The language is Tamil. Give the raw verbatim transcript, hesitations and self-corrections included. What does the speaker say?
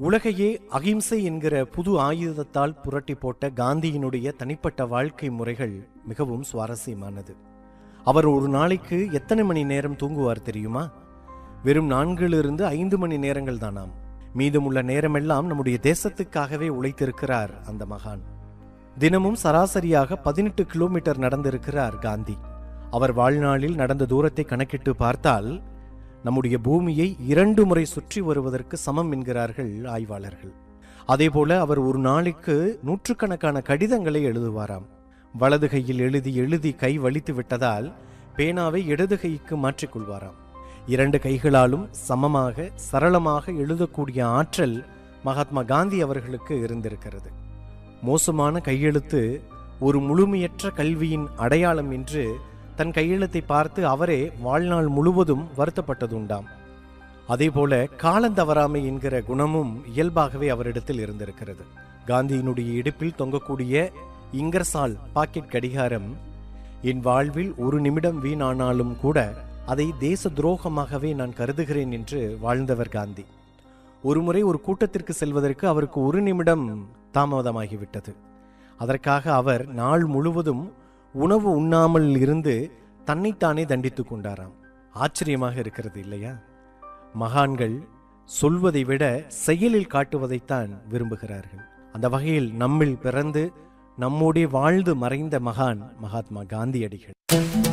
உலகையே அகிம்சை என்கிற புது ஆயுதத்தால் புரட்டி போட்ட காந்தியினுடைய தனிப்பட்ட வாழ்க்கை முறைகள் மிகவும் சுவாரஸ்யமானது. அவர் ஒரு நாளைக்கு எத்தனை மணி நேரம் தூங்குவார் தெரியுமா? வெறும் நான்கிலிருந்து ஐந்து மணி நேரங்கள் தானாம். மீதமுள்ள நேரமெல்லாம் நம்முடைய தேசத்துக்காகவே உழைத்திருக்கிறார் அந்த மகான். தினமும் சராசரியாக பதினெட்டு கிலோமீட்டர் நடந்திருக்கிறார் காந்தி. அவர் வாழ்நாளில் நடந்த தூரத்தை கணக்கிட்டு பார்த்தால் நம்முடைய பூமியை இரண்டு முறை சுற்றி வருவதற்கு சமம் என்கிறார்கள் ஆய்வாளர்கள். அதேபோல அவர் ஒரு நாளைக்கு நூற்றுக்கணக்கான கடிதங்களை எழுதுவாராம். வலது கையில் எழுதி எழுதி கை வலித்து விட்டதால் பேனாவை இடது கைக்கு மாற்றிக்கொள்வாராம். இரண்டு கைகளாலும் சமமாக சரளமாக எழுதக்கூடிய ஆற்றல் மகாத்மா காந்தி அவர்களுக்கு இருந்திருக்கிறது. மோசமான கையெழுத்து ஒரு முழுமையற்ற கல்வியின் அடையாளம் என்று தன் கையெழுத்தை பார்த்து அவரே வாழ்நாள் முழுவதும் வருத்தப்பட்டதுண்டாம். அதேபோல காலந்தவறாமை என்கிற குணமும் இயல்பாகவே அவரிடத்தில் இருந்திருக்கிறது. காந்தியினுடைய இடுப்பில் தொங்கக்கூடிய இங்கர்சால் பாக்கெட் கடிகாரம் என் வாழ்வில் ஒரு நிமிடம் வீணானாலும் கூட அதை தேச துரோகமாகவே நான் கருதுகிறேன் என்று வாழ்ந்தவர் காந்தி. ஒருமுறை ஒரு கூட்டத்திற்கு செல்வதற்கு அவருக்கு ஒரு நிமிடம் தாமதமாகிவிட்டது. அதற்காக அவர் நாள் முழுவதும் உணவு உண்ணாமல் இருந்து தன்னைத்தானே தண்டித்துக் கொண்டாராம். ஆச்சரியமாக இருக்கிறது இல்லையா? மகான்கள் சொல்வதை விட செயலில் காட்டுவதைத்தான் விரும்புகிறார்கள். அந்த வகையில் நம்மில் பிறந்து நம்மோடே வாழ்ந்து மறைந்த மகான் மகாத்மா காந்தியடிகள்.